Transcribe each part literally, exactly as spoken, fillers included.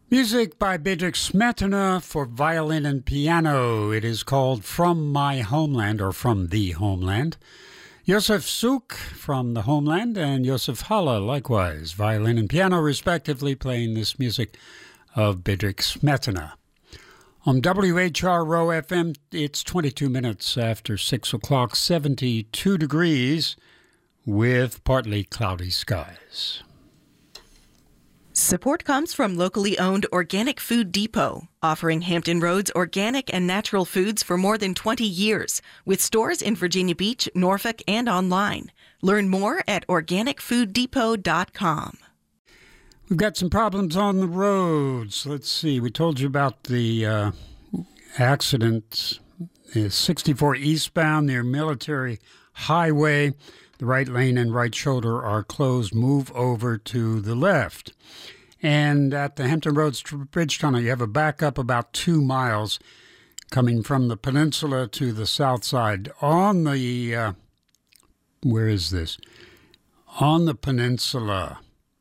Music by Bedřich Smetana for violin and piano. It is called From My Homeland, or From the Homeland. Josef Suk from the Homeland and Josef Halle, likewise, violin and piano respectively, playing this music of Bedřich Smetana. On W H R O F M, it's twenty-two minutes after six o'clock, seventy-two degrees with partly cloudy skies. Support comes from locally owned Organic Food Depot, offering Hampton Roads organic and natural foods for more than twenty years, with stores in Virginia Beach, Norfolk, and online. Learn more at organic food depot dot com. We've got some problems on the roads. Let's see. We told you about the uh, accident, uh, sixty-four eastbound near Military Highway. The right lane and right shoulder are closed. Move over to the left. And at the Hampton Roads Bridge Tunnel, you have a backup about two miles coming from the peninsula to the south side. On the, uh, where is this? On the peninsula.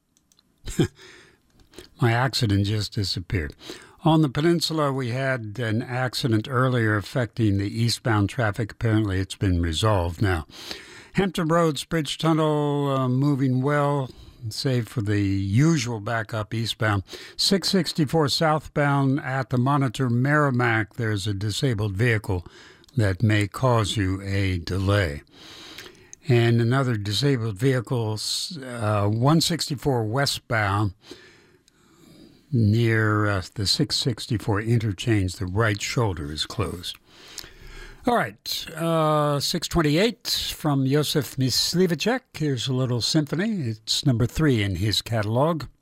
My accident just disappeared. On the peninsula, we had an accident earlier affecting the eastbound traffic. Apparently, it's been resolved now. Hampton Roads Bridge Tunnel uh, moving well, save for the usual backup eastbound. six sixty-four southbound at the Monitor Merrimack, there's a disabled vehicle that may cause you a delay. And another disabled vehicle, uh, one sixty-four westbound, near uh, the six sixty-four interchange, the right shoulder is closed. All right, uh, six twenty-eight from Josef Myslivacek. Here's a little symphony. It's number three in his catalog.